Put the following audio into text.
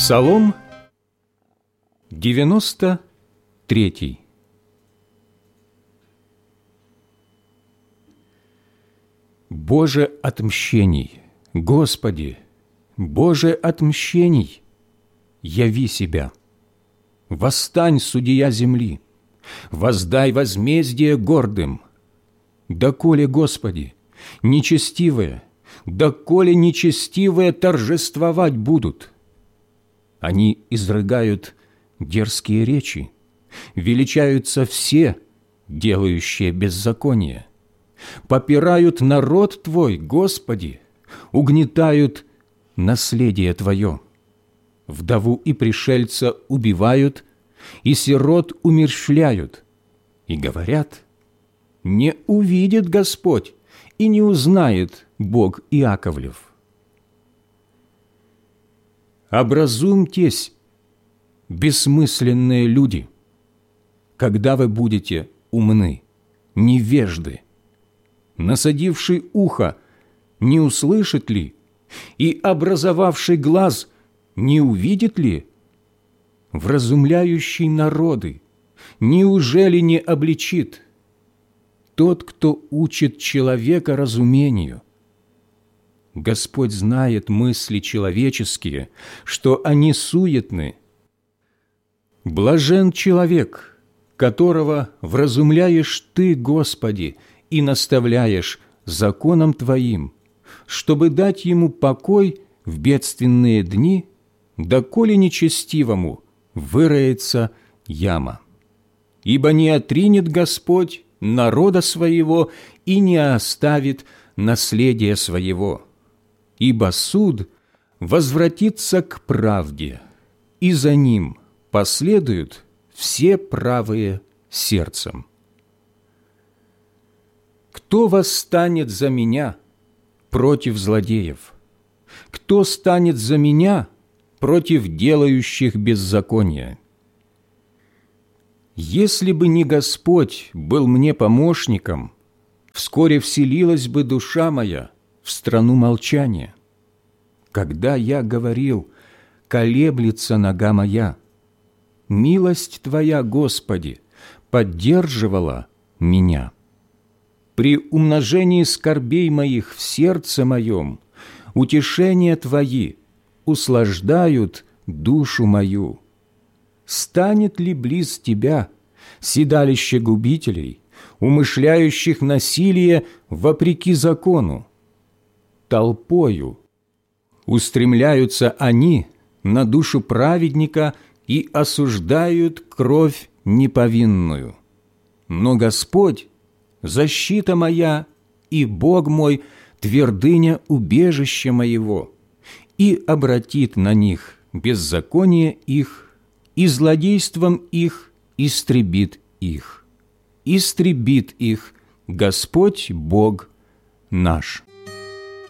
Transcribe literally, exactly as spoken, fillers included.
Псалом девяносто третий. Боже отмщений, Господи, Боже отмщений, яви себя. Восстань, судья земли, воздай возмездие гордым. Доколе, Господи, нечестивые, доколе нечестивые торжествовать будут? Они изрыгают дерзкие речи, величаются все, делающие беззаконие. Попирают народ Твой, Господи, угнетают наследие Твое. Вдову и пришельца убивают, и сирот умерщвляют, и говорят: не увидит Господь и не узнает Бог Иаковлев. Образумьтесь, бессмысленные люди, когда вы будете умны, невежды. Насадивший ухо не услышит ли, и образовавший глаз не увидит ли? Вразумляющий народы неужели не обличит? Тот, кто учит человека разумению. Господь знает мысли человеческие, что они суетны. Блажен человек, которого вразумляешь Ты, Господи, и наставляешь законом Твоим, чтобы дать ему покой в бедственные дни, доколе нечестивому выроется яма. Ибо не отринет Господь народа своего и не оставит наследия своего. Ибо суд возвратится к правде, и за ним последуют все правые сердцем. Кто восстанет за меня против злодеев? Кто станет за меня против делающих беззаконие? Если бы не Господь был мне помощником, вскоре вселилась бы душа моя в страну молчания. Когда я говорил: колеблется нога моя, милость Твоя, Господи, поддерживала меня. При умножении скорбей моих в сердце моем утешения Твои услаждают душу мою. Станет ли близ Тебя седалище губителей, умышляющих насилие вопреки закону? Толпою устремляются они на душу праведника и осуждают кровь неповинную. Но Господь – защита моя, и Бог мой – твердыня убежища моего, и обратит на них беззаконие их, и злодейством их истребит их. Истребит их Господь Бог наш».